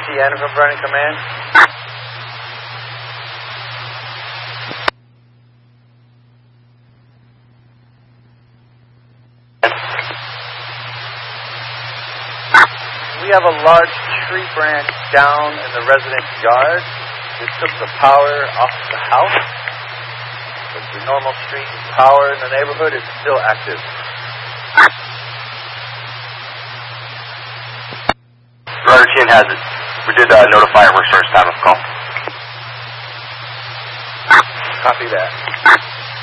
Anna from Vernon Command. We have a large tree branch down in the residence yard. It took the power off the house, but the normal street power in the neighborhood is still active. Runner Chin has it. We did notify our resource time of call. Copy that.